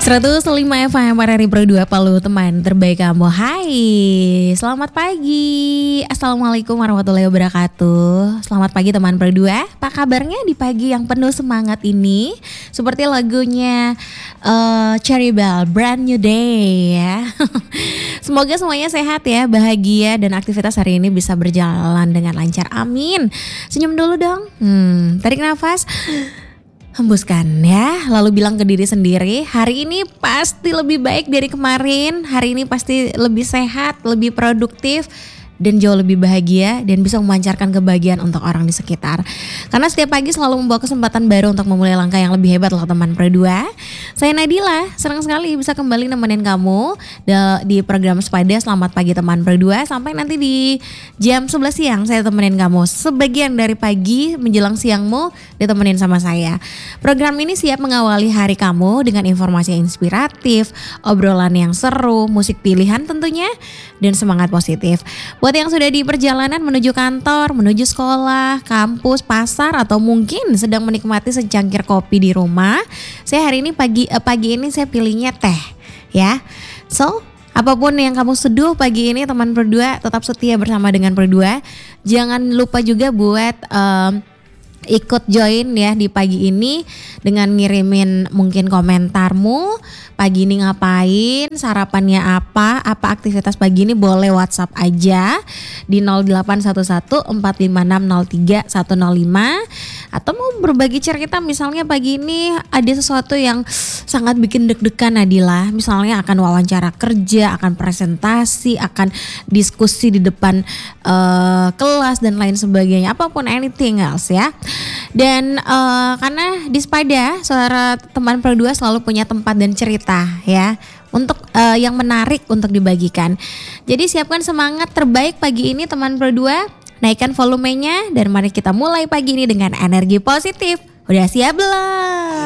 105 FM RRI Pro 2 Palu, teman terbaik kamu. Hai, selamat pagi. Assalamualaikum warahmatullahi wabarakatuh. Selamat pagi teman Pro 2. Apa kabarnya di pagi yang penuh semangat ini? Seperti lagunya Cherry Bell, Brand New Day ya. Semoga semuanya sehat ya, bahagia dan aktivitas hari ini bisa berjalan dengan lancar. Amin. Senyum dulu dong. Tarik nafas. Hembuskan ya, lalu bilang ke diri sendiri, hari ini pasti lebih baik dari kemarin, hari ini pasti lebih sehat, lebih produktif, dan jauh lebih bahagia dan bisa memancarkan kebahagiaan untuk orang di sekitar. Karena setiap pagi selalu membawa kesempatan baru untuk memulai langkah yang lebih hebat loh teman Pro 2. Saya Nadila, senang sekali bisa kembali nemenin kamu di program Sepada Selamat Pagi Teman Pro 2 sampai nanti di jam 11 siang saya temenin kamu. Sebagian dari pagi menjelang siangmu ditemenin sama saya. Program ini siap mengawali hari kamu dengan informasi yang inspiratif, obrolan yang seru, musik pilihan tentunya, dan semangat positif. Buat yang sudah di perjalanan menuju kantor, menuju sekolah, kampus, pasar, atau mungkin sedang menikmati secangkir kopi di rumah, saya hari ini pagi ini saya pilihnya teh ya. So, apapun yang kamu seduh pagi ini teman Pro 2, tetap setia bersama dengan Pro 2. Jangan lupa juga buat ikut join ya di pagi ini dengan ngirimin mungkin komentarmu, pagi ini ngapain, sarapannya apa aktivitas pagi ini, boleh WhatsApp aja di 081145603105 atau mau berbagi cerita misalnya pagi ini ada sesuatu yang sangat bikin deg-degan Nadila, misalnya akan wawancara kerja, akan presentasi, akan diskusi di depan kelas dan lain sebagainya, apapun anything else ya. Dan karena di Sepada suara teman Pro 2 selalu punya tempat dan cerita ya untuk yang menarik untuk dibagikan. Jadi siapkan semangat terbaik pagi ini teman Pro 2, naikkan volumenya dan mari kita mulai pagi ini dengan energi positif. Udah siap belum?